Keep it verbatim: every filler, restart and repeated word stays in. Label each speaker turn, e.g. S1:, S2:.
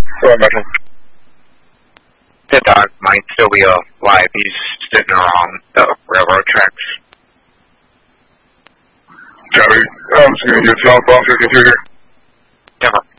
S1: Sorry, Michael.
S2: The dog might still be alive. He's sitting around the railroad tracks.
S1: Copy. I'm just going to use cell phone to the computer.
S2: Never.